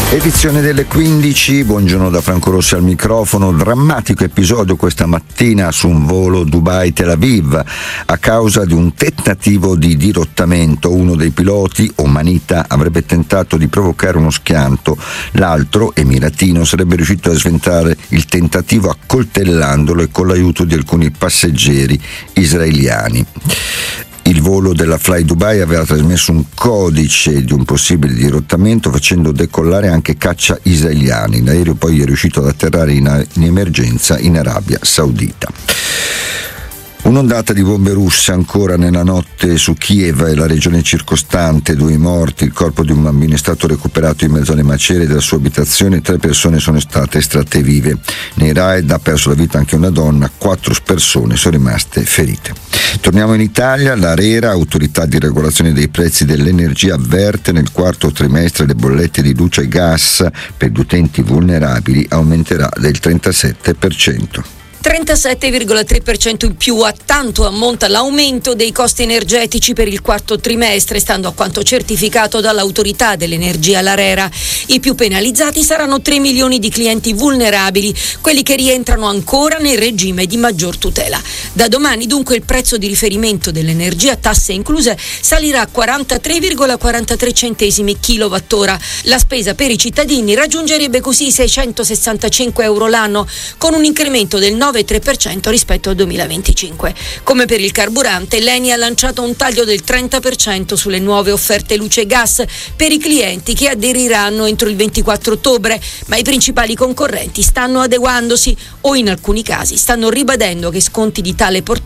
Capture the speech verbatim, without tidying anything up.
Edizione delle quindici, buongiorno da Franco Rossi al microfono. Drammatico episodio questa mattina su un volo Dubai-Tel Aviv a causa di un tentativo di dirottamento. Uno dei piloti, omanita, avrebbe tentato di provocare uno schianto, l'altro, emiratino, sarebbe riuscito a sventare il tentativo accoltellandolo e con l'aiuto di alcuni passeggeri israeliani. Il volo della Fly Dubai aveva trasmesso un codice di un possibile dirottamento facendo decollare anche caccia israeliani. L'aereo poi è riuscito ad atterrare in, in emergenza in Arabia Saudita. Un'ondata di bombe russe ancora nella notte su Kiev e la regione circostante, due morti, il corpo di un bambino è stato recuperato in mezzo alle macerie della sua abitazione, tre persone sono state estratte vive. Nei raid ha perso la vita anche una donna, quattro persone sono rimaste ferite. Torniamo in Italia, l'ARERA, autorità di regolazione dei prezzi dell'energia, avverte nel quarto trimestre le bollette di luce e gas per gli utenti vulnerabili aumenterà del trentasette per cento. trentasette virgola tre per cento in più, a tanto ammonta l'aumento dei costi energetici per il quarto trimestre, stando a quanto certificato dall'autorità dell'energia, l'ARERA. I più penalizzati saranno tre milioni di clienti vulnerabili, quelli che rientrano ancora nel regime di maggior tutela. Da domani dunque il prezzo di riferimento dell'energia, tasse incluse, salirà a quarantatré virgola quarantatré centesimi kilowattora. La spesa per i cittadini raggiungerebbe così i seicentosessantacinque euro l'anno, con un incremento del nove virgola tre per cento rispetto al duemilaventicinque. Come per il carburante, l'Eni ha lanciato un taglio del trenta per cento sulle nuove offerte luce e gas per i clienti che aderiranno entro il ventiquattro ottobre, ma i principali concorrenti stanno adeguandosi o in alcuni casi stanno ribadendo che sconti di tale portata